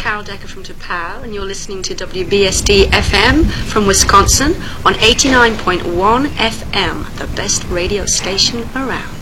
Carol Decker from Tapao, and you're listening to WBSD FM from Wisconsin on 89.1 FM, the best radio station around.